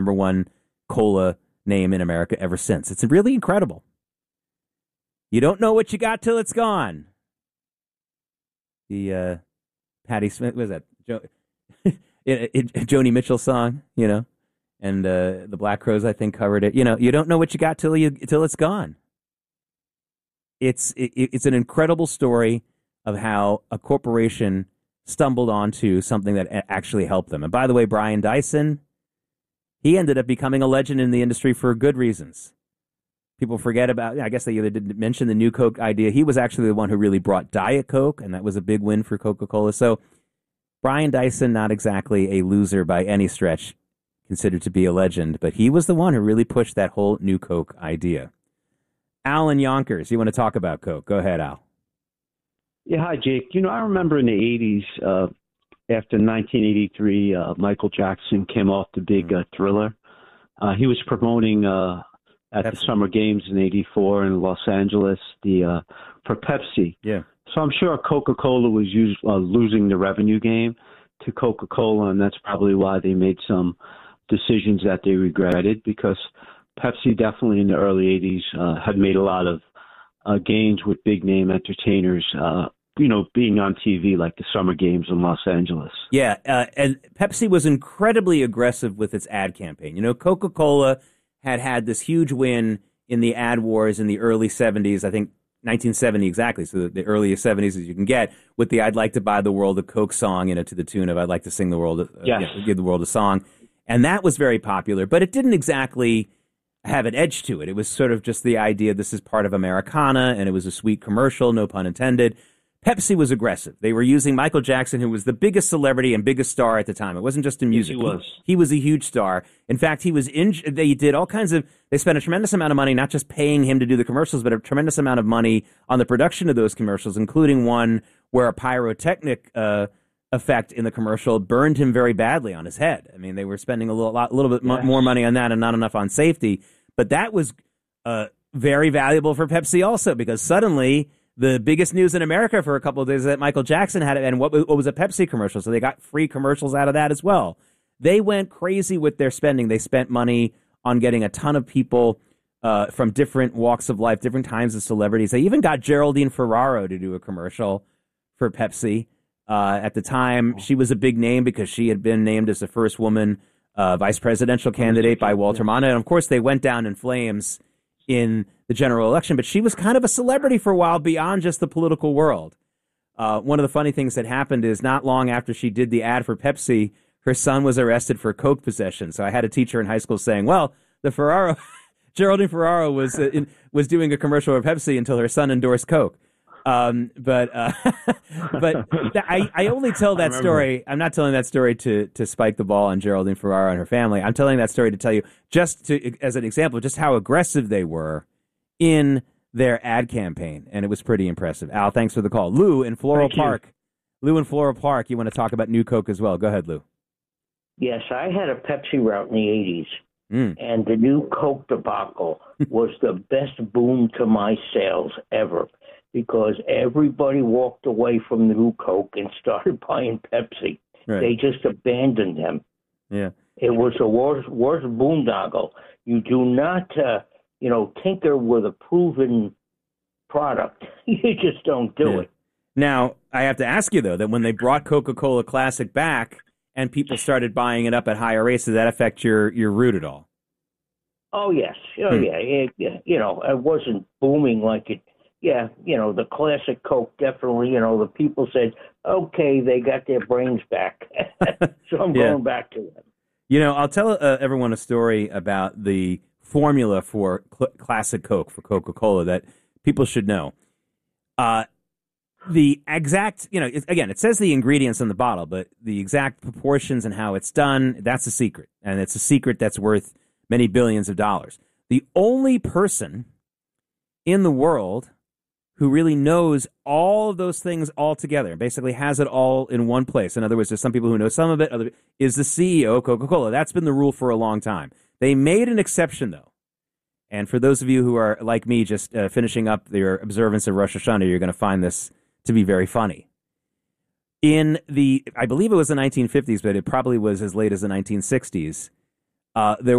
number one cola name in America ever since. It's really incredible. You don't know what you got till it's gone. The Patti Smith, what was that? Joni Mitchell song, and the Black Crowes, I think, covered it. You don't know what you got till it's gone. It's an incredible story of how a corporation stumbled onto something that actually helped them. And by the way, Brian Dyson, he ended up becoming a legend in the industry for good reasons. People forget about, I guess they either didn't mention the New Coke idea. He was actually the one who really brought Diet Coke, and that was a big win for Coca-Cola. So Brian Dyson, not exactly a loser by any stretch, considered to be a legend, but he was the one who really pushed that whole New Coke idea. Al in Yonkers, you want to talk about Coke? Go ahead, Al. Yeah, hi, Jake. I remember in the 80s, after 1983, Michael Jackson came off the big Thriller. He was promoting at the Summer Games in '84 in Los Angeles for Pepsi. Yeah. So I'm sure Coca-Cola was losing the revenue game to Coca-Cola, and that's probably why they made some decisions that they regretted, because Pepsi definitely in the early 80s had made a lot of gains with big-name entertainers, being on TV like the Summer Games in Los Angeles. Yeah, and Pepsi was incredibly aggressive with its ad campaign. Coca-Cola had this huge win in the ad wars in the early 70s, I think 1970 exactly, so the earliest 70s as you can get, with the I'd Like to Buy the World a Coke song, to the tune of I'd Like to Sing the World, Give the World a Song. And that was very popular, but it didn't exactly have an edge to it. It was sort of just the idea this is part of Americana, and it was a sweet commercial, no pun intended. Pepsi was aggressive. They were using Michael Jackson, who was the biggest celebrity and biggest star at the time. It wasn't just in music. Yes, he was a huge star. In fact, they did all kinds of, they spent a tremendous amount of money, not just paying him to do the commercials, but a tremendous amount of money on the production of those commercials, including one where a pyrotechnic effect in the commercial burned him very badly on his head. I mean, they were spending a little bit more money on that and not enough on safety. But that was very valuable for Pepsi also, because suddenly the biggest news in America for a couple of days is that Michael Jackson had it, and what was a Pepsi commercial, so they got free commercials out of that as well. They went crazy with their spending. They spent money on getting a ton of people from different walks of life, different kinds of celebrities. They even got Geraldine Ferraro to do a commercial for Pepsi. At the time, she was a big name because she had been named as the first woman vice presidential candidate by Walter Mondale. And of course, they went down in flames in the general election, but she was kind of a celebrity for a while beyond just the political world. One of the funny things that happened is not long after she did the ad for Pepsi, her son was arrested for Coke possession. So I had a teacher in high school saying, well, Geraldine Ferraro was doing a commercial for Pepsi until her son endorsed Coke. But I only tell that story. I'm not telling that story to spike the ball on Geraldine Ferraro and her family. I'm telling that story to tell you as an example, just how aggressive they were in their ad campaign. And it was pretty impressive. Al, thanks for the call. Lou in Floral Park. Lou in Floral Park, you want to talk about New Coke as well. Go ahead, Lou. Yes, I had a Pepsi route in the 80s, and the New Coke debacle was the best boom to my sales ever, because everybody walked away from the New Coke and started buying Pepsi. Right. They just abandoned them. Yeah, it was the worst boondoggle. You do not, tinker with a proven product. You just don't do it. Now, I have to ask you, though, that when they brought Coca-Cola Classic back and people started buying it up at higher rates, did that affect your route at all? Oh, yes. Oh, yeah. It wasn't booming like it. Yeah, the Classic Coke definitely, the people said, okay, they got their brains back. So I'm going back to them. I'll tell everyone a story about the formula for Classic Coke, for Coca-Cola, that people should know. The exact, again, it says the ingredients on the bottle, but the exact proportions and how it's done, that's a secret. And it's a secret that's worth many billions of dollars. The only person in the world who really knows all of those things all together and basically has it all in one place. In other words, there's some people who know some of it, is the CEO of Coca-Cola. That's been the rule for a long time. They made an exception, though. And for those of you who are, like me, just finishing up their observance of Rosh Hashanah, you're going to find this to be very funny. I believe it was the 1950s, but it probably was as late as the 1960s, There